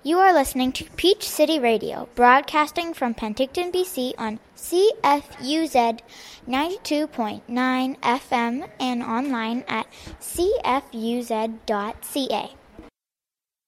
You are listening to Peach City Radio, broadcasting from Penticton, BC on CFUZ 92.9 FM and online at cfuz.ca.